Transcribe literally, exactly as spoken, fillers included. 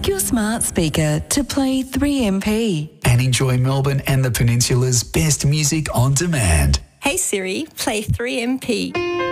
Ask your smart speaker to play three M P. And enjoy Melbourne and the Peninsula's best music on demand. Hey Siri, play three M P.